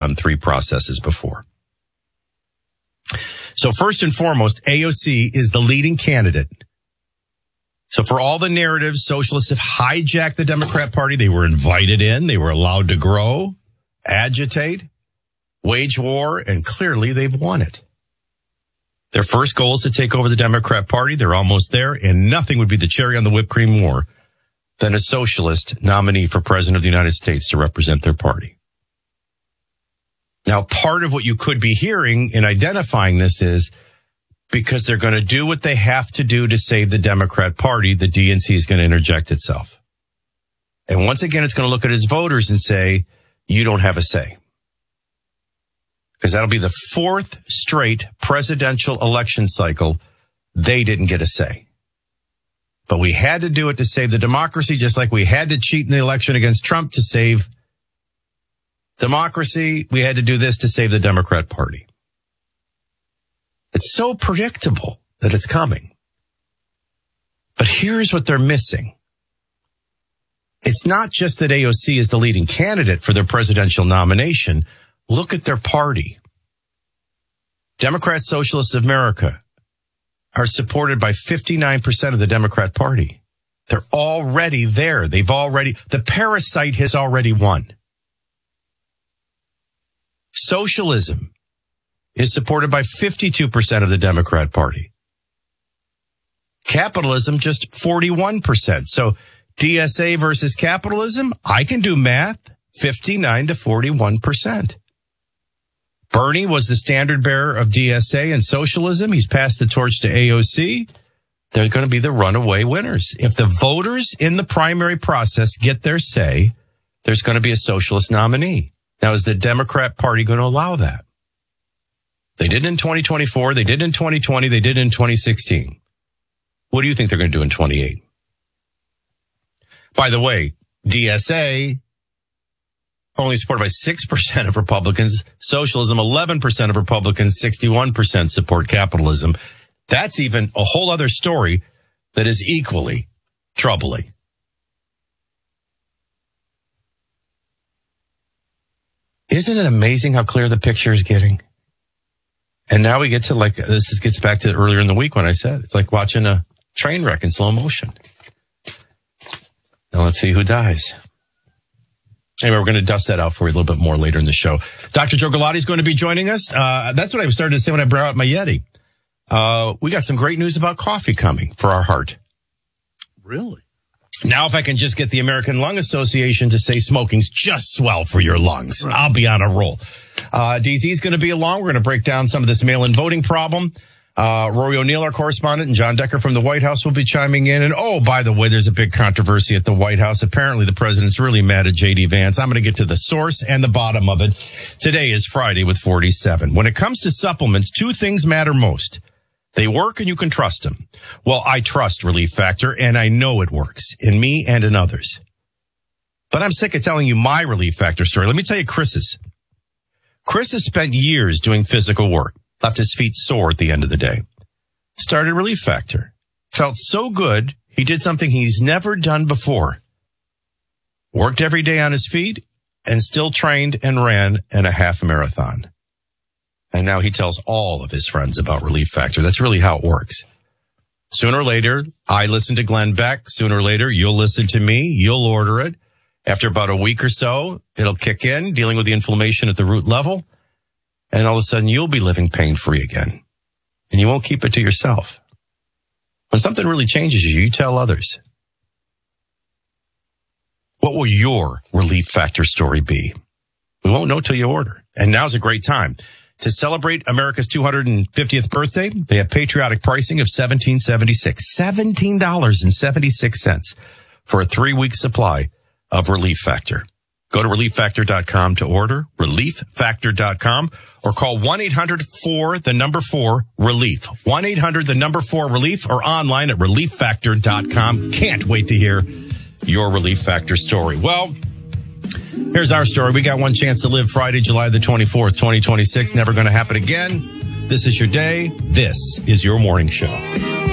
run 3 processes before. So first and foremost, AOC is the leading candidate. So for all the narratives, socialists have hijacked the Democrat Party. They were invited in. They were allowed to grow, agitate, wage war, and clearly they've won it. Their first goal is to take over the Democrat Party. They're almost there, and nothing would be the cherry on the whipped cream more than a socialist nominee for president of the United States to represent their party. Now, part of what you could be hearing in identifying this is because they're going to do what they have to do to save the Democrat Party, the DNC is going to interject itself. And once again, it's going to look at its voters and say, you don't have a say. Because that'll be the 4th straight presidential election cycle. They didn't get a say. But we had to do it to save the democracy, just like we had to cheat in the election against Trump to save democracy. We had to do this to save the Democrat Party. It's so predictable that it's coming. But here's what they're missing. It's not just that AOC is the leading candidate for their presidential nomination. Look at their party. Democrat Socialists of America are supported by 59% of the Democrat Party. They're already there. The parasite has already won. Socialism is supported by 52% of the Democrat Party. Capitalism, just 41%. So DSA versus capitalism, I can do math, 59 to 41%. Bernie was the standard bearer of DSA and socialism. He's passed the torch to AOC. They're going to be the runaway winners. If the voters in the primary process get their say, there's going to be a socialist nominee. Now, is the Democrat Party going to allow that? They did in 2024. They did in 2020. They did in 2016. What do you think they're going to do in 28? By the way, DSA only supported by 6% of Republicans. Socialism, 11% of Republicans, 61% support capitalism. That's even a whole other story that is equally troubling. Isn't it amazing how clear the picture is getting? And now we get to this gets back to earlier in the week when I said, it's like watching a train wreck in slow motion. Now let's see who dies. Anyway, we're going to dust that out for you a little bit more later in the show. Dr. Joe Galati is going to be joining us. That's what I was starting to say when I brought out my Yeti. We got some great news about coffee coming for our heart. Really? Now, if I can just get the American Lung Association to say smoking's just swell for your lungs, right, I'll be on a roll. DZ's going to be along. We're going to break down some of this mail-in voting problem. Rory O'Neill, our correspondent, and John Decker from the White House will be chiming in. And, oh, by the way, there's a big controversy at the White House. Apparently, the president's really mad at J.D. Vance. I'm going to get to the source and the bottom of it. Today is Friday with 47. When it comes to supplements, 2 things matter most. They work and you can trust them. Well, I trust Relief Factor, and I know it works in me and in others. But I'm sick of telling you my Relief Factor story. Let me tell you Chris's. Chris has spent years doing physical work, left his feet sore at the end of the day. Started Relief Factor. Felt so good, he did something he's never done before. Worked every day on his feet and still trained and ran in a half marathon. And now he tells all of his friends about Relief Factor. That's really how it works. Sooner or later, I listen to Glenn Beck. Sooner or later, you'll listen to me. You'll order it. After about a week or so, it'll kick in, dealing with the inflammation at the root level. And all of a sudden, you'll be living pain-free again. And you won't keep it to yourself. When something really changes you, you tell others. What will your Relief Factor story be? We won't know till you order. And now's a great time. To celebrate America's 250th birthday, they have patriotic pricing of $17.76. $17.76 for a 3-week supply of Relief Factor. Go to ReliefFactor.com to order, ReliefFactor.com, or call 1-800-4-RELIEF. 1-800-4-RELIEF, or online at ReliefFactor.com. Can't wait to hear your Relief Factor story. Well, here's our story. We got one chance to live Friday, July the 24th, 2026. Never going to happen again. This is your day. This is your morning show.